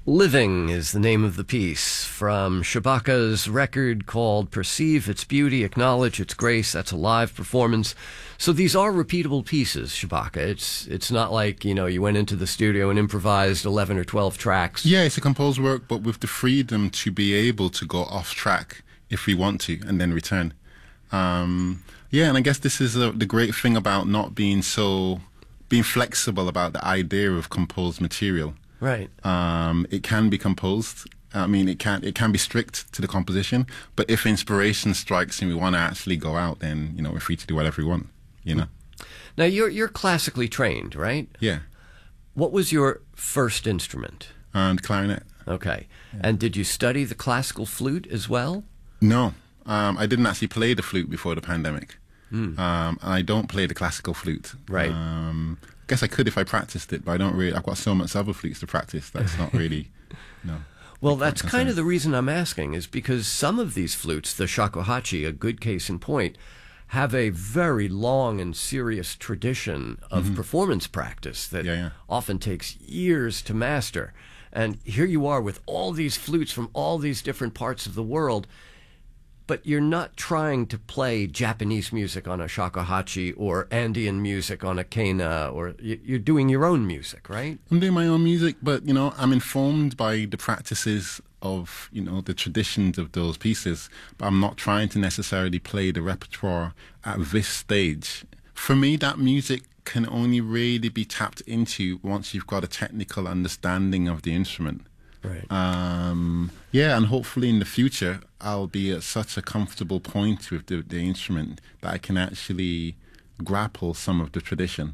Living is the name of the piece from Shabaka's record called Perceive Its Beauty, Acknowledge Its Grace. That's a live performance. So these are repeatable pieces, Shabaka. It's not like, you went into the studio and improvised 11 or 12 tracks. Yeah, it's a composed work, but with the freedom to be able to go off track if we want to and then return. And I guess this is the great thing about not being flexible about the idea of composed material. Right. It can be composed. It can be strict to the composition, but if inspiration strikes and we want to actually go out, then we're free to do whatever we want. Now you're classically trained, right? Yeah. What was your first instrument? And clarinet. Okay. Yeah. And did you study the classical flute as well? No, I didn't actually play the flute before the pandemic. And I don't play the classical flute. Right. I guess I could if I practiced it, but I don't really. I've got so much other flutes to practice that's not really, no. Well, that's kind of the reason I'm asking, is because some of these flutes, the shakuhachi, a good case in point, have a very long and serious tradition of performance practice that often takes years to master. And here you are with all these flutes from all these different parts of the world, but you're not trying to play Japanese music on a shakuhachi or Andean music on a kena, or you're doing your own music, right? I'm doing my own music, but, I'm informed by the practices of, the traditions of those pieces, but I'm not trying to necessarily play the repertoire at this stage. For me, that music can only really be tapped into once you've got a technical understanding of the instrument. Right. And hopefully in the future I'll be at such a comfortable point with the instrument that I can actually grapple some of the tradition.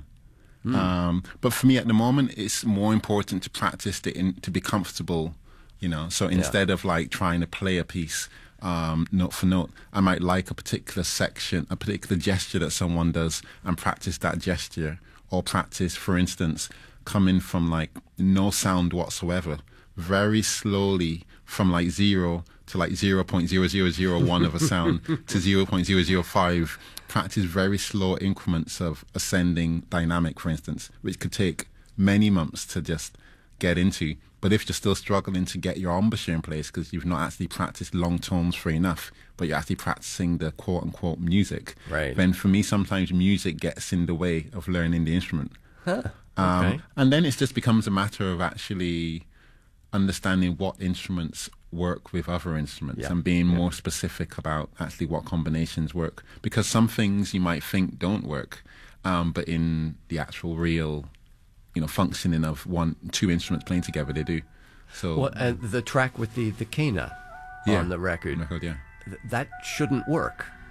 But for me at the moment, it's more important to practice to be comfortable. So instead of like trying to play a piece note for note, I might like a particular section, a particular gesture that someone does, and practice that gesture, or practice, for instance, coming from like no sound whatsoever, very slowly from like 0 to like 0.0001 of a sound to 0.005. Practice very slow increments of ascending dynamic, for instance, which could take many months to just get into. But if you're still struggling to get your embouchure in place because you've not actually practiced long tones for enough, but you're actually practicing the quote-unquote music, right, then for me sometimes music gets in the way of learning the instrument. Okay. And then it just becomes a matter of actually understanding what instruments work with other instruments and being more specific about actually what combinations work. Because some things you might think don't work, but in the actual real, functioning of two instruments playing together, they do. So and the track with the kena on the record, that shouldn't work.